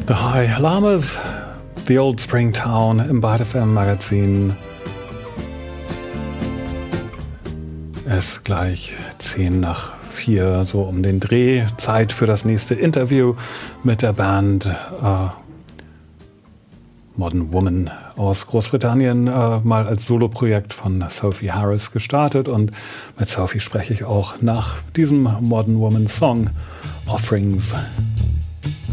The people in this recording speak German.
The High Llamas, The Old Spring Town im BARD-FM Magazin. Es ist gleich 3:10, so um den Dreh. Zeit für das nächste Interview mit der Band Modern Woman aus Großbritannien, mal als Soloprojekt von Sophie Harris gestartet. Und mit Sophie spreche ich auch nach diesem Modern Woman Song Offerings.